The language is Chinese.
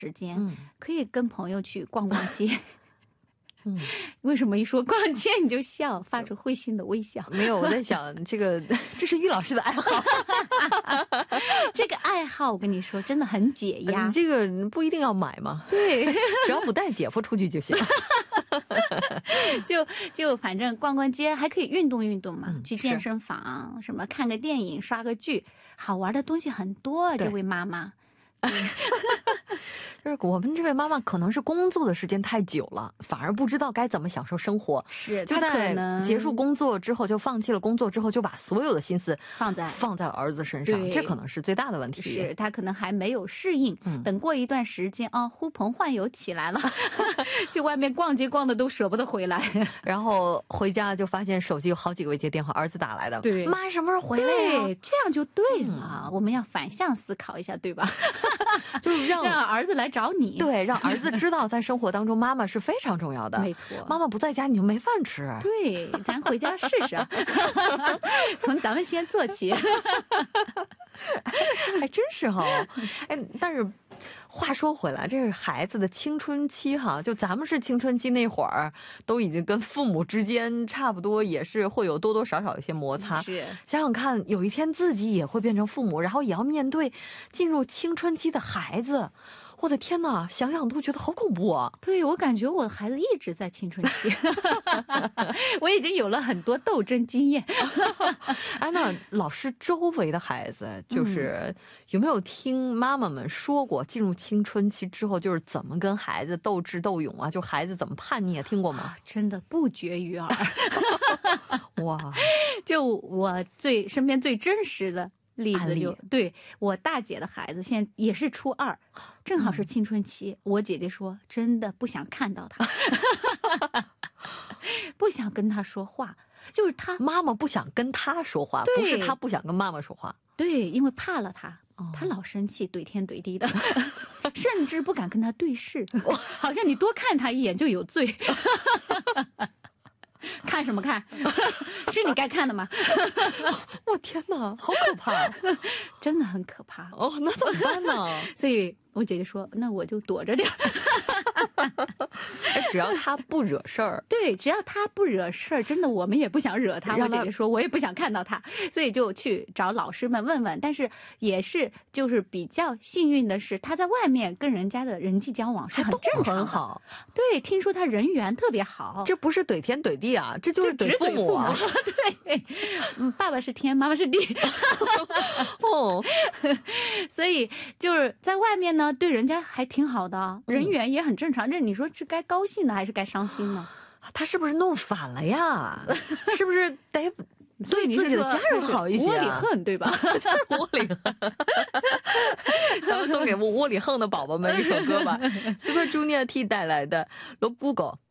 时间，可以跟朋友去逛逛街。为什么一说逛街你就笑，发出会心的微笑？ 没有，我在想这是玉老师的爱好。 这个爱好我跟你说真的很解压。 这个不一定要买嘛， 对， 只要不带姐夫出去就行。 就反正逛逛街还可以运动运动嘛，去健身房，什么看个电影，刷个剧，好玩的东西很多。这位妈妈。 就是我们这位妈妈可能是工作的时间太久了，反而不知道该怎么享受生活。 是， 就在结束工作之后，就放弃了工作之后，就把所有的心思放在了儿子身上，这可能是最大的问题。 是，他可能还没有适应，等过一段时间啊，呼朋唤友起来了，去外面逛街逛的都舍不得回来， 然后回家就发现手机有好几个未接电话，儿子打来的。 对， 妈什么时候回来呀？ 对，这样就对了。我们要反向思考一下，对吧？ 就是让儿子来找你， 对，让儿子知道在生活当中妈妈是非常重要的。 没错， 妈妈不在家你就没饭吃。 对，咱回家试试。从咱们先做起。 还真是哈。但是话说回来，这是孩子的青春期哈，就咱们是青春期那会儿，都已经跟父母之间差不多，也是会有多多少少一些摩擦。 是， 想想看，有一天自己也会变成父母，然后也要面对进入青春期的孩子。我的天哪，想想都觉得好恐怖啊。 对，我感觉我的孩子一直在青春期。我已经有了很多斗争经验。 那老师周围的孩子就是有没有听妈妈们说过，进入青春期之后就是怎么跟孩子斗智斗勇啊，就孩子怎么叛逆啊，听过吗？ 真的不绝于耳。 哇， 就我身边最真实的例子，就对我大姐的孩子现在也是初2，正好是青春期。我姐姐说真的不想看到他。不想跟他说话，就是他妈妈不想跟他说话，不是他不想跟妈妈说话。 对，因为怕了他，他老生气，怼天怼地的。甚至不敢跟他对视，好像你多看他一眼就有罪。看什么看？是你该看的吗？ 我天哪，好可怕。 真的很可怕。 那怎么办呢？ 所以我姐姐说，那我就躲着点。 只要他不惹事儿。 对，只要他不惹事儿，真的我们也不想惹他。我姐姐说我也不想看到他，所以就去找老师们问问。但是也是就是比较幸运的是，他在外面跟人家的人际交往是很正常的。 很好。 对，听说他人缘特别好。 这不是怼天怼地啊，这就是怼父母啊。 对，爸爸是天，妈妈是地。所以就是在外面呢，对人家还挺好的，人缘也很正常。这你说是该高兴呢，还是该伤心呢？ 他是不是弄反了呀？是不是得对自己的家人好一些？ 窝里横，对吧？ 就是窝里横。咱们送给窝里横的宝宝们一首歌吧。Super Junior T 带来的《Look Google》。